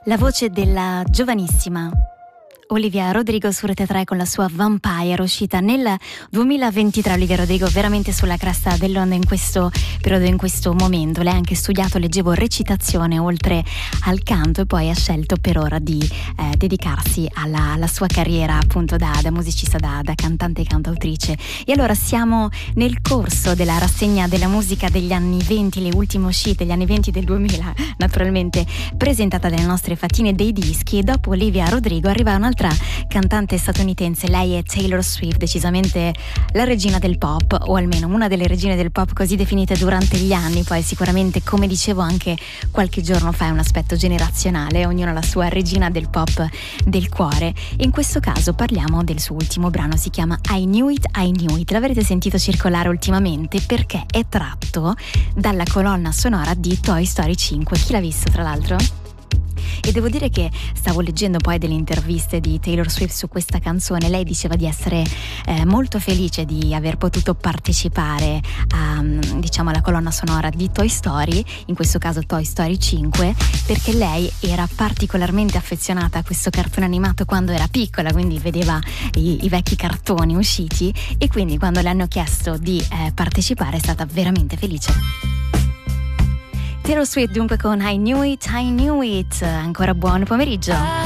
La voce della giovanissima Olivia Rodrigo su Rete 3 con la sua Vampire, uscita nel 2023. Olivia Rodrigo veramente sulla cresta dell'onda in questo periodo, in questo momento. Lei ha anche studiato, leggevo, recitazione oltre al canto, e poi ha scelto per ora di dedicarsi alla sua carriera appunto da musicista, da cantante e cantautrice. E allora siamo nel corso della rassegna della musica degli anni 20, le ultime uscite, gli anni 20 del 2000 naturalmente, presentata dalle nostre fatine dei dischi. E dopo Olivia Rodrigo arriva un'altra cantante statunitense. Lei è Taylor Swift, decisamente la regina del pop, o almeno una delle regine del pop così definite durante gli anni. Poi sicuramente, come dicevo anche qualche giorno fa, è un aspetto generazionale, ognuno ha la sua regina del pop del cuore. E in questo caso parliamo del suo ultimo brano, si chiama I Knew It, I Knew It. L'avrete sentito circolare ultimamente perché è tratto dalla colonna sonora di Toy Story 5. Chi l'ha visto, tra l'altro? E devo dire che stavo leggendo poi delle interviste di Taylor Swift su questa canzone. Lei diceva di essere molto felice di aver potuto partecipare alla colonna sonora di Toy Story, in questo caso Toy Story 5, perché lei era particolarmente affezionata a questo cartone animato quando era piccola, quindi vedeva i vecchi cartoni usciti, e quindi quando le hanno chiesto di partecipare è stata veramente felice. Taylor Swift dunque con I Knew It, I Knew It. Ancora buon pomeriggio.